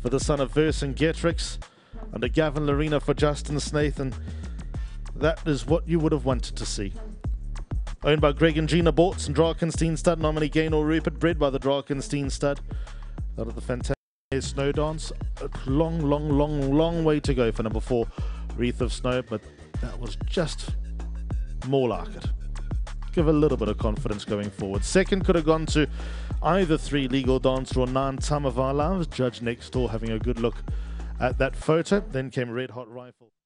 for the son of Vercingetorix, under Gavin Larena for Justin Snathan. That is what you would have wanted to see. Owned by Greg and Gina Bortz and Drakenstein stud, nominee Gaynor Rupert, bred by the Drakenstein stud. Out of the fantastic Snow Dance. A long way to go for number 4, Wreath of Snow, but that was just more like it. Give a little bit of confidence going forward. Second could have gone to either 3, Legal Dancer or 9, Time of Our Lives. Judge next door having a good look at that photo. Then came Red Hot Rifle.